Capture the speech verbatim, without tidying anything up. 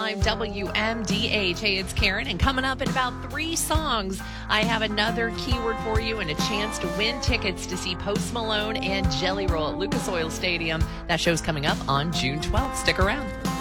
five W M D H. Hey, it's Karen, and coming up in about three songs, I have another keyword for you and a chance to win tickets to see Post Malone and Jelly Roll at Lucas Oil Stadium. That show's coming up on June twelfth. Stick around.